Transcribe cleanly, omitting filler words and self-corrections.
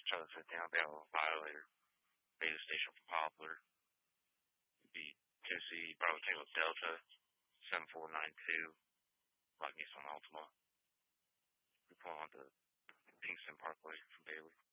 Charlotte 15, I'll be able to violator. Beta station for Poplar. Be Tennessee, Bravo Tango Delta, 7492. Like me some Altima. We pull on to Kingston Parkway from Bailey.